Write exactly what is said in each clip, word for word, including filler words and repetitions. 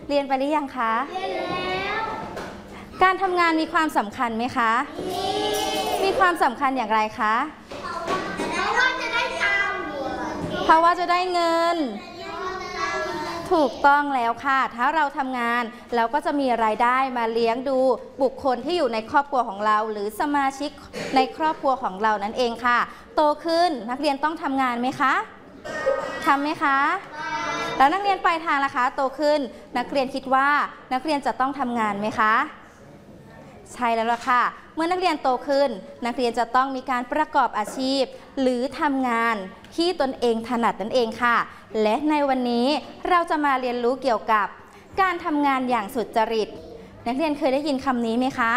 เรียนไปหรือยังคะเรียนแล้วการทำงานมีความสำคัญไหมคะมีมีความสำคัญอย่างไรคะเพราะว่าจะได้ตังค์เพราะว่าจะได้เงินถูกต้องแล้วค่ะถ้าเราทำงานเราก็จะมีรายได้มาเลี้ยงดูบุคคลที่อยู่ในครอบครัวของเราหรือสมาชิกในครอบครัวของเรานั่นเองค่ะโตขึ้นนักเรียนต้องทำงานไหมคะทำไหมคะแล้วนักเรียนปลายทางล่ะคะโตขึ้นนักเรียนคิดว่านักเรียนจะต้องทำงานไหมคะใช่แล้วล่ะค่ะเมื่อนักเรียนโตขึ้นนักเรียนจะต้องมีการประกอบอาชีพหรือทำงานที่ตนเองถนัดนั่นเองค่ะและในวันนี้เราจะมาเรียนรู้เกี่ยวกับการทำงานอย่างสุจริตนักเรียนเคยได้ยินคำนี้ไหมคะ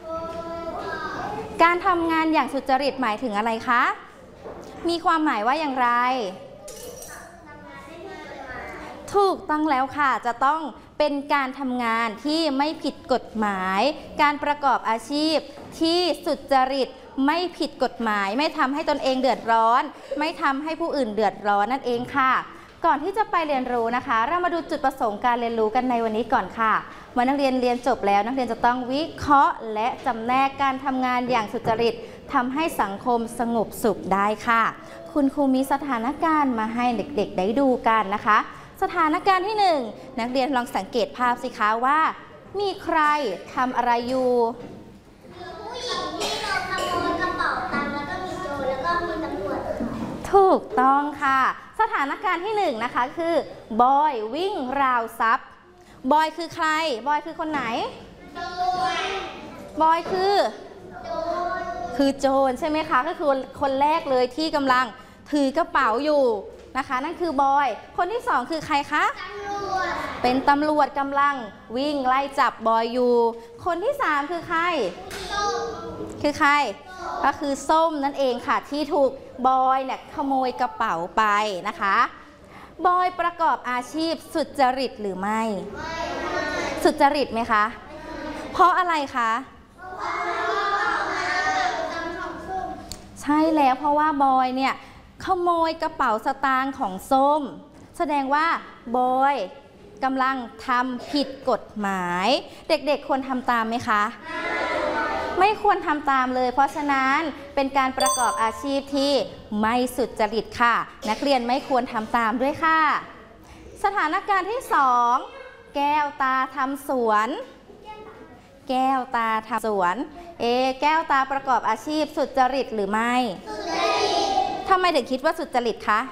การทำงานอย่างสุจริตหมายถึงอะไรคะมีความหมายว่าอย่างไรถูกต้องแล้วค่ะจะต้องเป็นการทำงานที่ไม่ผิดกฎหมายการประกอบอาชีพที่สุจริตไม่ผิดกฎหมายไม่ทำให้ตนเองเดือดร้อนไม่ทำให้ผู้อื่นเดือดร้อนนั่นเองค่ะก่อนที่จะไปเรียนรู้นะคะเรามาดูจุดประสงค์การเรียนรู้กันในวันนี้ก่อนค่ะเมื่อนักเรียนเรียนจบแล้วนักเรียนจะต้องวิเคราะห์และจำแนกการทำงานอย่างสุจริตทำให้สังคมสงบสุขได้ค่ะคุณครูมีสถานการณ์มาให้เด็กๆได้ดูกันนะคะสถานการณ์ที่หนึ่งนักเรียนลองสังเกตภาพสิคะว่ามีใครทำอะไรอยู่ผู้หญิงที่โดนขโมยกระเป๋าตังค์แล้วก็มีโจรแล้วก็มีตำรวจถูกต้องค่ะสถานการณ์ที่หนึ่งนะคะคือบอยวิ่งราวทรัพย์บอยคือใครบอยคือคนไหนโจรบอยคือโจรคือโจรใช่ไหมคะก็คือคนแรกเลยที่กำลังถือกระเป๋าอยู่นะคะนั่นคือบอยคนที่สองคือใครคะตำรวจเป็นตำรวจกำลังวิ่งไล่จับบอยอยู่คนที่สามคือใครคือใครก็คือส้มนั่นเองค่ะที่ถูกบอยเนี่ยขโมยกระเป๋าไปนะคะบอยประกอบอาชีพสุจริตหรือไม่สุจริตไหมคะเพราะอะไรคะใช่แล้วเพราะว่าบอยเนี่ยขโมยกระเป๋าสตางค์ของส้มแสดงว่าบอยกำลังทำผิดกฎหมายเด็กๆควรทำตามไหมคะไม่ควรทำตามเลยเพราะฉะนั้นเป็นการประกอบอาชีพที่ไม่สุจริตค่ะนักเรียนไม่ควรทำตามด้วยค่ะสถานการณ์ที่สองแก้วตาทำสวนแก้วตาทำสวนเอแก้วตาประกอบอาชีพสุจริตหรือไม่สุจริตทำไมถึงคิดว่าสุจริตคะ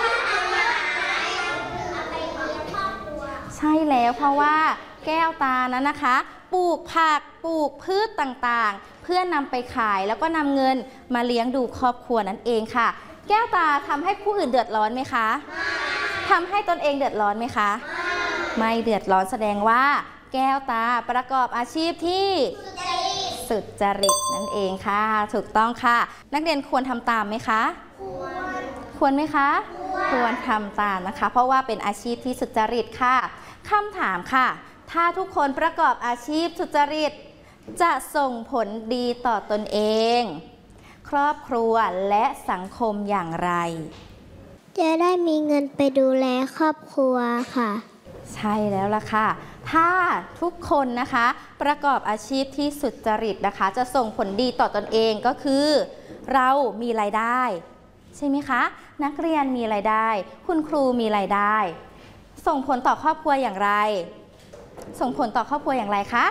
ใช่แล้วเพราะว่าแก้วตานั้นนะคะปลูกผักปลูกพืชต่างๆเพื่อนำไปขายแล้วก็นำเงินมาเลี้ยงดูครอบครัวนั่นเองค่ะแก้วตาทำให้ผู้อื่นเดือดร้อนไหมคะทำให้ตนเองเดือดร้อนไหมคะไม่เดือดร้อนแสดงว่าแก้วตาประกอบอาชีพที่สุจริตนั่นเองค่ะถูกต้องค่ะนักเรียนควรทำตามไหมคะควรควรไหมคะควรทำตามนะคะเพราะว่าเป็นอาชีพที่สุจริตค่ะคำถามค่ะถ้าทุกคนประกอบอาชีพสุจริตจะส่งผลดีต่อตนเองครอบครัวและสังคมอย่างไรจะได้มีเงินไปดูแลครอบครัวค่ะใช่แล้วล่ะค่ะถ้าทุกคนนะคะประกอบอาชีพที่สุจริตนะคะจะส่งผลดีต่อตนเองก็คือเรามีรายได้ใช่ไหมคะนักเรียนมีรายได้คุณครูมีรายได้ส่งผลต่อครอบครัวอย่างไรส่งผลต่อครอบครัวอย่างไรคะ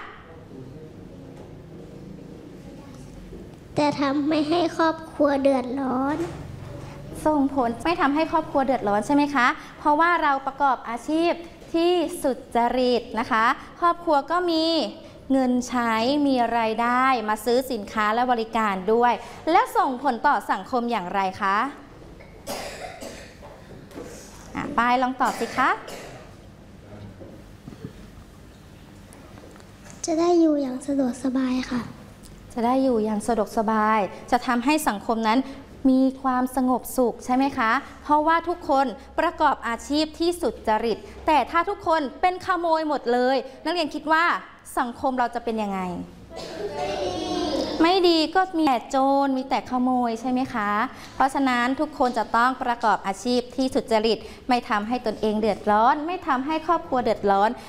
จะทำไม่ให้ครอบครัวเดือดร้อนส่งผลไม่ทำให้ครอบครัวเดือดร้อนใช่ไหมคะเพราะว่าเราประกอบอาชีพที่สุจริตนะคะครอบครัวก็มีเงินใช้มีรายได้มาซื้อสินค้าและบริการด้วยและส่งผลต่อสังคมอย่างไรคะปายลองตอบสิคะจะได้อยู่อย่างสะดวกสบายค่ะจะได้อยู่อย่างสะดวกสบายจะทำให้สังคมนั้นมีความสงบสุขใช่ไหมคะเพราะว่าทุกคนประกอบอาชีพที่สุจริตแต่ถ้าทุกคนเป็นขโมยหมดเลยนักเรียนคิดว่าสังคมเราจะเป็นยังไงไม่ดีก็มีแต่โจรมีแต่ขโมยใช่ไหมคะเพราะฉะนั้นทุกคนจะต้องประกอบอาชีพที่สุจริตไม่ทำให้ตนเองเดือดร้อนไม่ทำให้ครอบครัวเดือดร้อน